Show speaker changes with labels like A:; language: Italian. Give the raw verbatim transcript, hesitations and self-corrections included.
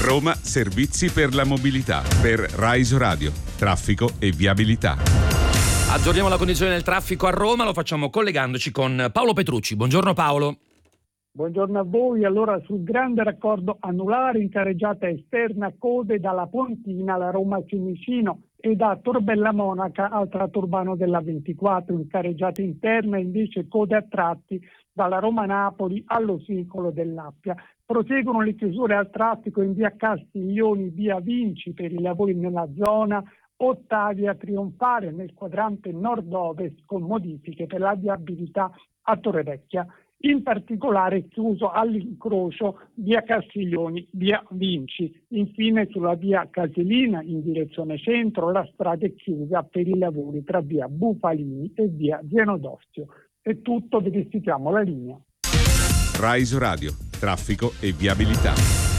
A: Roma Servizi per la mobilità. Per Rai Radio, traffico e viabilità.
B: Aggiorniamo la condizione del traffico a Roma, lo facciamo collegandoci con Paolo Petrucci. Buongiorno Paolo.
C: Buongiorno a voi. Allora, sul grande raccordo anulare in carreggiata esterna, code dalla Pontina alla Roma Fiumicino e da Torbella Monaca al tratto urbano della ventiquattro. In carreggiata interna invece code a tratti dalla Roma Napoli allo svincolo dell'Appia. Proseguono le chiusure al traffico in via Castiglioni, via Vinci per i lavori nella zona Ottavia Trionfale nel quadrante nord-ovest con modifiche per la viabilità a Torrevecchia. In particolare chiuso all'incrocio via Castiglioni, via Vinci. Infine sulla via Casilina in direzione centro la strada è chiusa per i lavori tra via Bufalini e via Zeno d'Ostio. È tutto, verifichiamo la linea.
A: Rai Radio, traffico e viabilità.